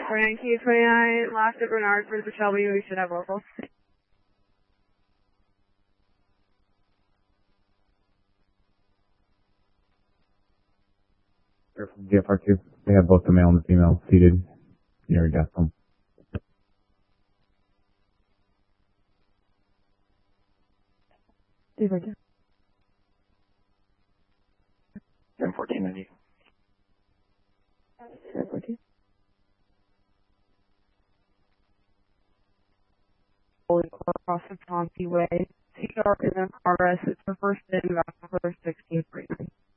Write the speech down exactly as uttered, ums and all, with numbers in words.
twenty-nine, Q twenty-nine, last at Bernard for the Shelby, we should have local. From G F R two. They have both the male and the female seated near a gas pump. ten fourteen ninety. ten fourteen. Across the Tonky Way. T R is in progress. It's the first in about for sixteen forty-nine.